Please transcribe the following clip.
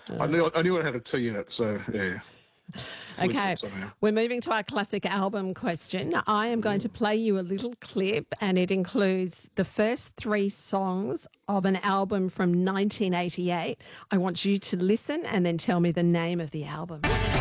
I knew I had a T in it, so yeah. Okay, Somehow. we're moving to our classic album question. I am going to play you a little clip, and it includes the first three songs of an album from 1988. I want you to listen and then tell me the name of the album.